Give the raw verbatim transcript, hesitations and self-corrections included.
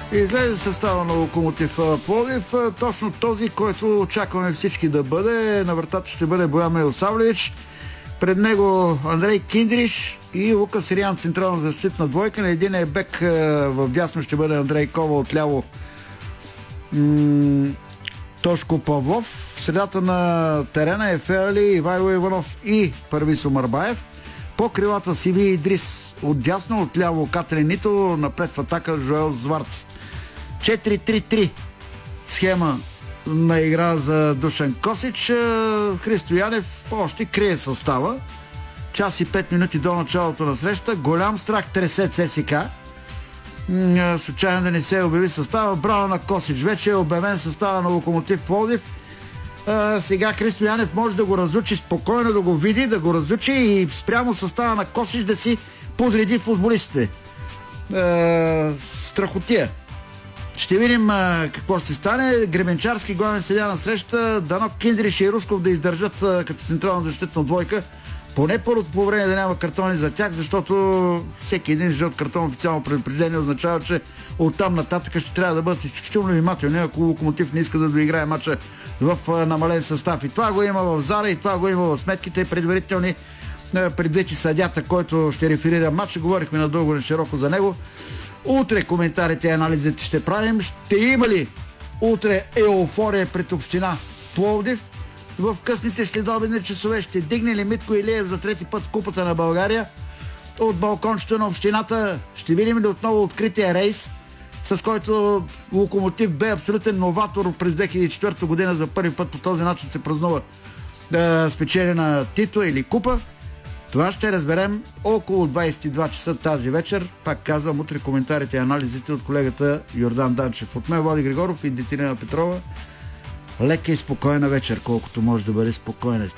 Излезе състава на Локомотив Пловдив. Точно този, който очакваме всички да бъде. На вратата ще бъде Боян Милосавлевич. Пред него Андрей Киндриш и Лукас Ириан, централна защитна двойка. На един е бек в дясно ще бъде Андрей Кова, отляво м- Тошко Павлов. В средата на терена е Феали, Ивайло Иванов и Първисо Марбаев. По крилата Сиви Идрис. Отдясно, отляво Катрин Нито, напред в атака Жоел Зварц. четири три три схема на игра за Душан Косич. Христо Янев още крие състава. Час и пет минути до началото на среща. Голям страх тресе ЦСКА. Случайно да не се обяви състава. Браво на Косич. Вече е обявен състава на Локомотив Пловдив. Uh, сега Христо Янев може да го разучи спокойно, да го види, да го разучи и спрямо състава на Косич да си подреди футболистите. Uh, страхотия. Ще видим uh, какво ще стане. Гребенчарски главен съдия на среща. Дано Киндриш и Русков да издържат uh, като централна защитна двойка. Поне първото по време да няма картони за тях, защото всеки един жълт картон официално предупреждение означава, че оттам нататък ще трябва да бъдат изключително внимателни, ако Локомотив не иска да доиграе матча в намален състав. И това го има в Зара, и това го има в сметките предварителни, предвече съдята, който ще реферира матча. Говорихме надълго и широко за него. Утре коментарите и анализите ще правим. Ще има ли утре еуфория пред община Пловдив? В късните следобедни часове ще дигне ли Митко Илиев за трети път Купата на България от балкончето на общината? Ще видим ли отново открития рейс, с който Локомотив бе абсолютен новатор през две хиляди и четвърта година. За първи път по този начин се празнува да спечелена титла или купа. Това ще разберем около двайсет и два часа тази вечер. Пак казвам, утре коментарите и анализите от колегата Йордан Данчев. От мен Влади Григоров и Детелина Петрова. Лека и спокойна вечер, колкото може да бъде спокойна.